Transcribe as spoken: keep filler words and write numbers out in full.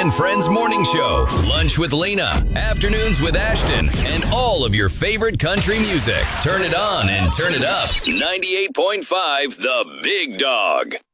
and Friends morning show, lunch with Lena, afternoons with Ashton, and all of your favorite country music. Turn it on and turn it up. ninety-eight point five The Big Dog.